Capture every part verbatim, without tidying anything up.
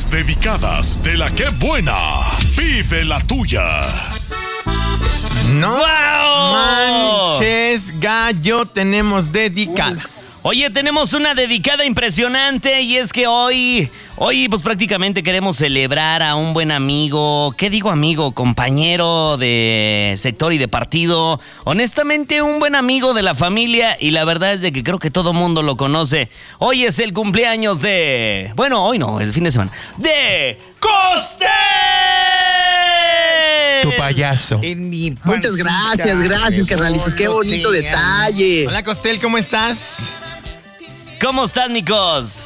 dedicadas de la que buena. Vive la tuya. No ¡Wow! manches, gallo, tenemos dedicada. Oye, tenemos una dedicada impresionante y es que hoy, hoy pues prácticamente queremos celebrar a un buen amigo, ¿qué digo amigo? Compañero de sector y de partido, honestamente un buen amigo de la familia y la verdad es de que creo que todo mundo lo conoce. Hoy es el cumpleaños de, bueno, hoy no, el fin de semana, de Costel. Tu payaso. En mi Muchas gracias, gracias, carnalitos. Qué bonito detalle. Hola, Costel, ¿cómo estás? ¿Cómo estás, Nicos?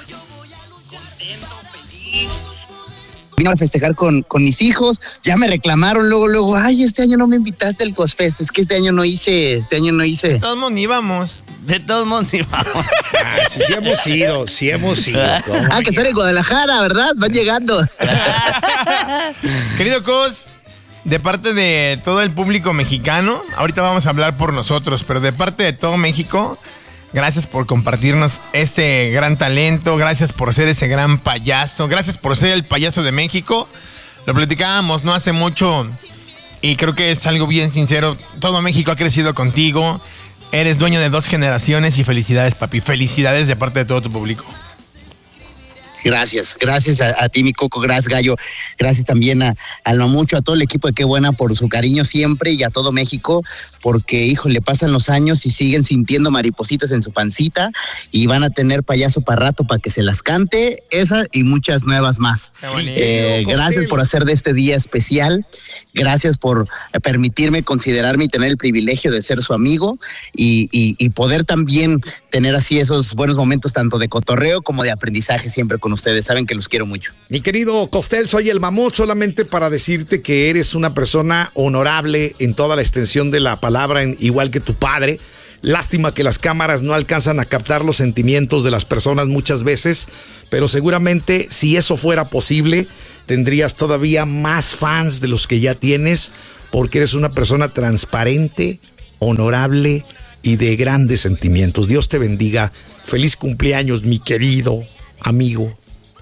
Vine a festejar con, con mis hijos. Ya me reclamaron luego, luego. Ay, este año no me invitaste al Cosfest. Es que este año no hice, este año no hice. Todos mundo íbamos. De todos modos, sí, vamos. Ah, sí, sí hemos ido, sí hemos ido. Ah, que son en Guadalajara, ¿verdad? Van llegando. Querido Cos, de parte de todo el público mexicano, ahorita vamos a hablar por nosotros, pero de parte de todo México, gracias por compartirnos ese gran talento, gracias por ser ese gran payaso, gracias por ser el payaso de México. Lo platicábamos no hace mucho y creo que es algo bien sincero. Todo México ha crecido contigo, eres dueño de dos generaciones y felicidades, papi. Felicidades de parte de todo tu público. Gracias, gracias a, a ti, mi Coco, gracias, Gallo, gracias también a, a lo mucho, a todo el equipo de Qué Buena por su cariño siempre y a todo México, porque, híjole, pasan los años y siguen sintiendo maripositas en su pancita y van a tener payaso para rato para que se las cante, esas y muchas nuevas más. Eh, gracias por hacer de este día especial, gracias por permitirme considerarme y tener el privilegio de ser su amigo y, y, y poder también tener así esos buenos momentos tanto de cotorreo como de aprendizaje siempre con ustedes, saben que los quiero mucho. Mi querido Costel, soy el mamut solamente para decirte que eres una persona honorable en toda la extensión de la palabra, en, igual que tu padre. Lástima que las cámaras no alcanzan a captar los sentimientos de las personas muchas veces, pero seguramente si eso fuera posible, tendrías todavía más fans de los que ya tienes, porque eres una persona transparente, honorable y de grandes sentimientos. Dios te bendiga. Feliz cumpleaños, mi querido amigo.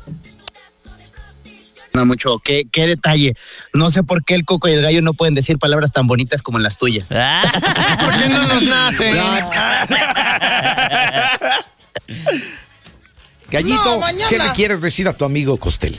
No, mucho, qué, qué detalle. No sé por qué el Coco y el Gallo no pueden decir palabras tan bonitas como las tuyas. ¿Por qué no nos nacen? Gallito, no, ¿qué le quieres decir a tu amigo Costel?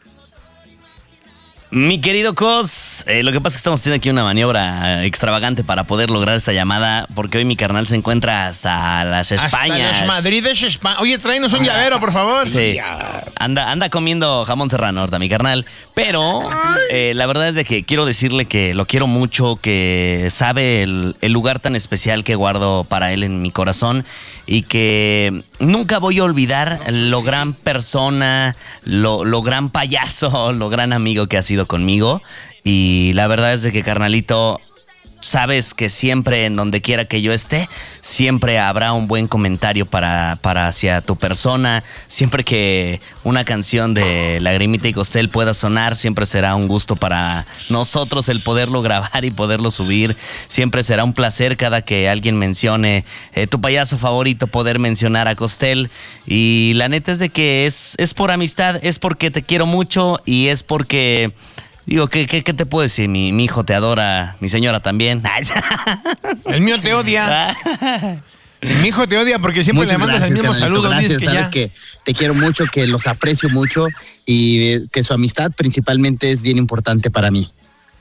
Mi querido Cos, eh, lo que pasa es que estamos haciendo aquí una maniobra extravagante para poder lograr esta llamada, porque hoy mi carnal se encuentra hasta las Españas. Hasta las Madrides, España. Oye, tráenos un llavero, por favor. Sí, anda, anda comiendo jamón serrano ahorita, mi carnal. Pero eh, la verdad es de que quiero decirle que lo quiero mucho, que sabe el, el lugar tan especial que guardo para él en mi corazón y que nunca voy a olvidar lo gran persona, lo, lo gran payaso, lo gran amigo que ha sido conmigo. Y la verdad es de que, carnalito, sabes que siempre, en donde quiera que yo esté, siempre habrá un buen comentario para, para hacia tu persona. Siempre que una canción de Lagrimita y Costel pueda sonar, siempre será un gusto para nosotros el poderlo grabar y poderlo subir. Siempre será un placer cada que alguien mencione eh, tu payaso favorito, poder mencionar a Costel. Y la neta es de que es, es por amistad, es porque te quiero mucho y es porque... Digo, ¿qué, qué, qué te puedo decir? Mi, mi hijo te adora, mi señora también. El mío te odia. Mi hijo te odia porque siempre Muchas le mandas gracias, el mismo carnalito, saludo. gracias, Dices que sabes ya. que te quiero mucho, que los aprecio mucho y que su amistad principalmente es bien importante para mí.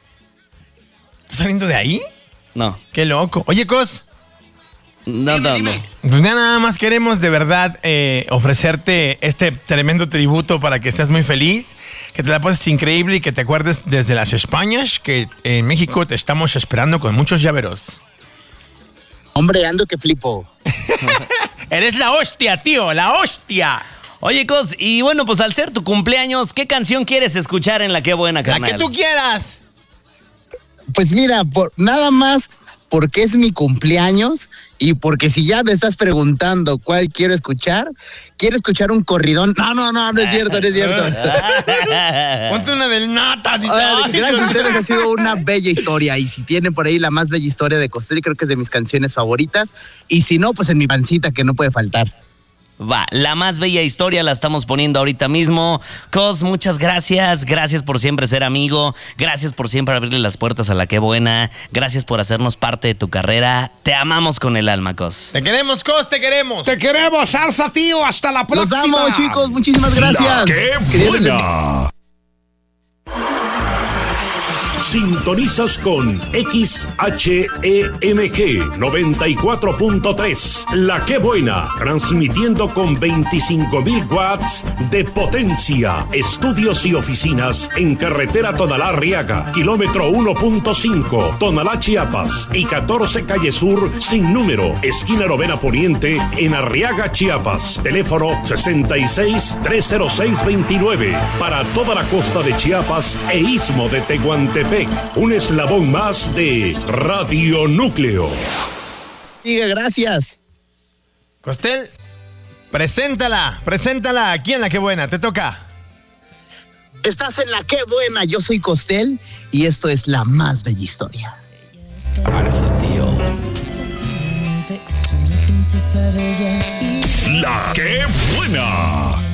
¿Estás saliendo de ahí? No. Qué loco. Oye, Cos. No, no, no. Pues ya nada más queremos de verdad eh, ofrecerte este tremendo tributo para que seas muy feliz, que te la pases increíble y que te acuerdes desde las Españas que en México te estamos esperando con muchos llaveros. Hombre, ando que flipo. Eres la hostia, tío, la hostia. Oye, Cos, y bueno, pues al ser tu cumpleaños, ¿qué canción quieres escuchar en la Qué Buena, carnal? La que tú quieras. Pues mira, por, nada más porque es mi cumpleaños y porque si ya me estás preguntando cuál quiero escuchar, quiero escuchar un corridón. No, no, no, no es cierto, no es cierto. Ponte una del Nata. Dice, Ay, gracias a ustedes, ha sido una bella historia. Y si tienen por ahí la más bella historia de Costel, creo que es de mis canciones favoritas. Y si no, pues en mi pancita, que no puede faltar. Va, la más bella historia la estamos poniendo ahorita mismo. Cos, muchas gracias. Gracias por siempre ser amigo. Gracias por siempre abrirle las puertas a La Qué Buena. Gracias por hacernos parte de tu carrera. Te amamos con el alma, Cos. Te queremos, Cos, te queremos. Te queremos, Arza, tío. Hasta la Los próxima. amo, chicos. Muchísimas gracias. La Qué Buena. Sintonizas con X H E M G noventa y cuatro punto tres. La Qué Buena, transmitiendo con veinticinco mil watts de potencia. Estudios y oficinas en carretera Tonalá-Arriaga, kilómetro uno punto cinco, Tonalá, Chiapas, y catorce calle Sur, sin número, esquina Novena Poniente, en Arriaga, Chiapas. Teléfono sesenta y seis, trescientos seis, veintinueve. Para toda la costa de Chiapas e istmo de Tehuantepec. Un eslabón más de Radio Núcleo. Diga, gracias. Costel, preséntala, preséntala aquí en La Qué Buena, te toca. Estás en La Qué Buena. Yo soy Costel y esto es La Más Bella Historia. La Qué Buena.